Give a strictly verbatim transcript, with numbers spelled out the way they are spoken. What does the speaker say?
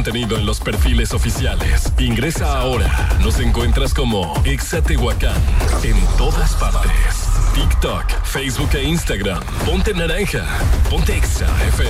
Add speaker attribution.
Speaker 1: contenido en los perfiles oficiales. Ingresa ahora. Nos encuentras como Exa Tehuacán en todas partes. TikTok, Facebook e Instagram. Ponte naranja. Ponte Exa F